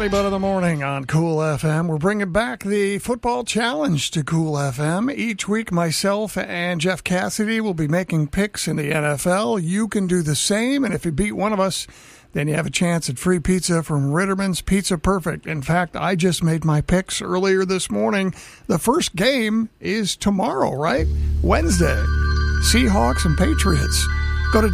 But in the morning on Cool FM, we're bringing back the football challenge to Cool FM. Each week, myself and Jeff Cassidy will be making picks in the NFL. You can do the same, and if you beat one of us, then you have a chance at free pizza from Ritterman's Pizza Perfect. In fact, I just made my picks earlier this morning. The first game is tomorrow, right? Wednesday. Seahawks and Patriots.